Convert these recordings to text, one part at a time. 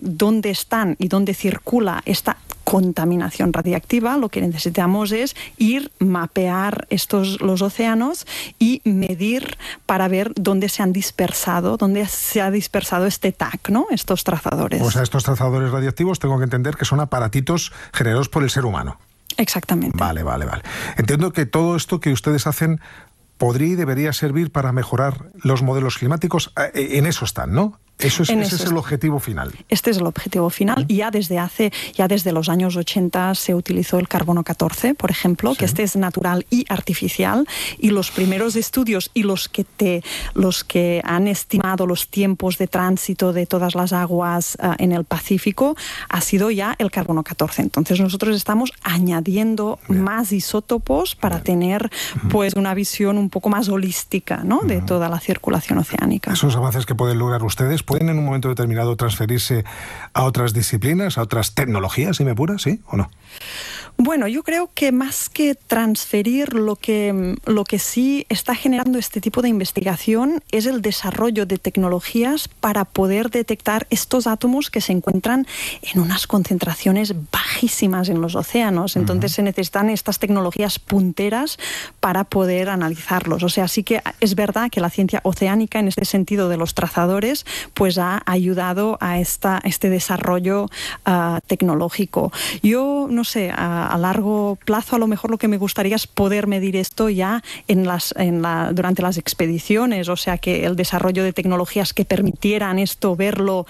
dónde están y dónde circula esta contaminación radiactiva, lo que necesitamos es mapear los océanos y medir para ver dónde se ha dispersado este TAC, ¿no? Estos trazadores. O sea, estos trazadores radiactivos tengo que entender que son aparatitos generados por el ser humano. Exactamente. Vale. Entiendo que todo esto que ustedes hacen podría y debería servir para mejorar los modelos climáticos. En eso están, ¿no? Ese es el objetivo final. Este es el objetivo final. Y ya desde los años 80 se utilizó el carbono 14, por ejemplo, que este es natural y artificial. Y los primeros estudios y los que han estimado los tiempos de tránsito de todas las aguas en el Pacífico ha sido ya el carbono 14. Entonces nosotros estamos añadiendo más isótopos para tener pues una visión un poco más holística, ¿no? De toda la circulación oceánica. Esos avances que pueden lograr ustedes pueden en un momento determinado transferirse a otras disciplinas, a otras tecnologías, si me apura, ¿sí o no? Bueno, yo creo que más que transferir, lo que sí está generando este tipo de investigación es el desarrollo de tecnologías para poder detectar estos átomos que se encuentran en unas concentraciones bajísimas en los océanos. Entonces se necesitan estas tecnologías punteras para poder analizarlos. O sea, sí que es verdad que la ciencia oceánica, en este sentido de los trazadores, pues ha ayudado a este desarrollo tecnológico. Yo, no sé, a largo plazo a lo mejor lo que me gustaría es poder medir esto ya durante las expediciones, o sea que el desarrollo de tecnologías que permitieran esto, verlo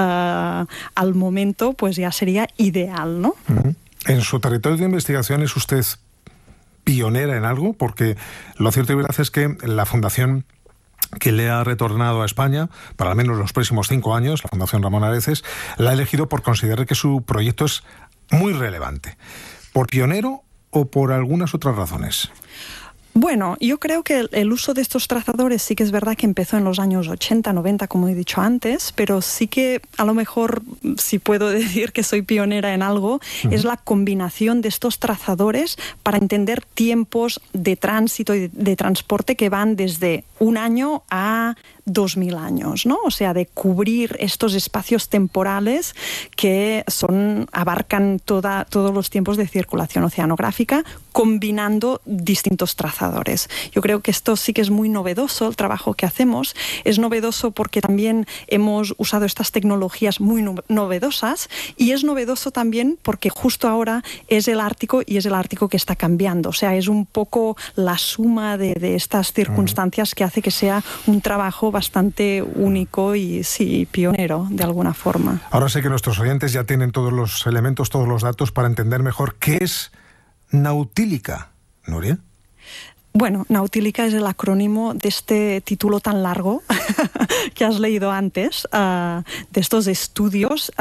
al momento, pues ya sería ideal, ¿no? En su territorio de investigación es usted pionera en algo, porque lo cierto y verdad es que la fundación que le ha retornado a España, para al menos los próximos 5 años, la Fundación Ramón Areces, la ha elegido por considerar que su proyecto es muy relevante. ¿Por pionero o por algunas otras razones? Bueno, yo creo que el uso de estos trazadores sí que es verdad que empezó en los años 80, 90, como he dicho antes, pero sí que a lo mejor, si puedo decir que soy pionera en algo, es la combinación de estos trazadores para entender tiempos de tránsito y de transporte que van desde 1 año a 2000 años, ¿no? O sea, de cubrir estos espacios temporales que abarcan todos los tiempos de circulación oceanográfica, combinando distintos trazadores. Yo creo que esto sí que es muy novedoso, el trabajo que hacemos. Es novedoso porque también hemos usado estas tecnologías muy novedosas, y es novedoso también porque justo ahora es el Ártico, y es el Ártico que está cambiando. O sea, es un poco la suma de estas circunstancias que hace que sea un trabajo bastante único y sí, pionero de alguna forma. Ahora sé que nuestros oyentes ya tienen todos los elementos, todos los datos para entender mejor qué es Nautílica, Nuria. Bueno, Nautílica es el acrónimo de este título tan largo que has leído antes, de estos estudios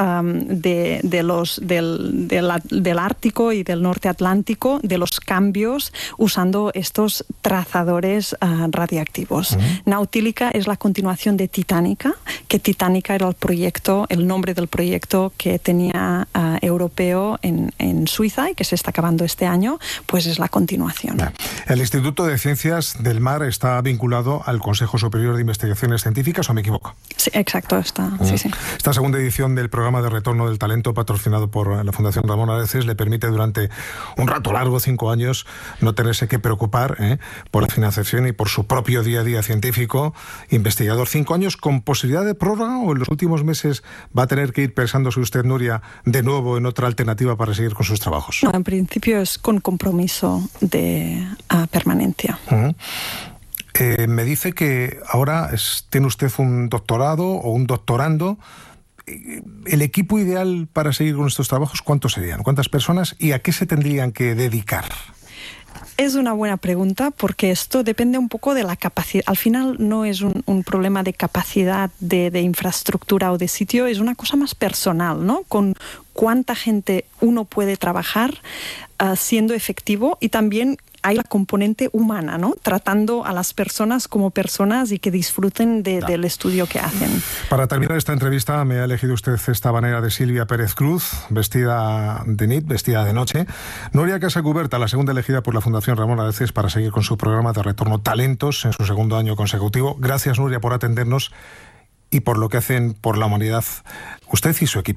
del Ártico y del Norte Atlántico, de los cambios usando estos trazadores radiactivos. Nautílica es la continuación de Titánica, que Titánica era el nombre del proyecto que tenía europeo en Suiza y que se está acabando este año, pues es la continuación. El Instituto de Ciencias del Mar está vinculado al Consejo Superior de Investigaciones Científicas, ¿o me equivoco? Sí, exacto, está. Sí. Esta segunda edición del programa de retorno del talento, patrocinado por la Fundación Ramón Areces, le permite durante un rato largo, 5 años, no tenerse que preocupar por la financiación y por su propio día a día científico. Investigador, 5 años con posibilidad de prórroga, o en los últimos meses va a tener que ir pensándose usted, Nuria, de nuevo en otra alternativa para seguir con sus trabajos. No, en principio es con compromiso de permanencia. Me dice que ahora tiene usted un doctorado o un doctorando. ¿El equipo ideal para seguir con estos trabajos cuántos serían? ¿Cuántas personas? ¿Y a qué se tendrían que dedicar? Es una buena pregunta, porque esto depende un poco de la capacidad. Al final no es un problema de capacidad de infraestructura o de sitio, es una cosa más personal, ¿no? Con cuánta gente uno puede trabajar siendo efectivo, y también hay la componente humana, ¿no? Tratando a las personas como personas y que disfruten del estudio que hacen. Para terminar esta entrevista, me ha elegido usted esta banera de Silvia Pérez Cruz, vestida de nit, vestida de noche. Nuria Casacuberta, la segunda elegida por la Fundación Ramón Areces para seguir con su programa de retorno Talentos en su 2º año consecutivo. Gracias, Nuria, por atendernos y por lo que hacen por la humanidad usted y su equipo.